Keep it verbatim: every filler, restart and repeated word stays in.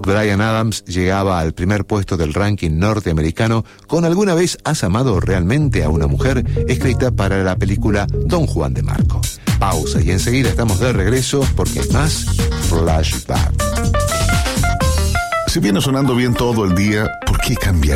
Bryan Adams llegaba al primer puesto del ranking norteamericano con ¿Alguna vez has amado realmente a una mujer?, escrita para la película Don Juan de Marco. Pausa y enseguida estamos de regreso porque es más Flashback. Si viene sonando bien todo el día, ¿por qué cambiar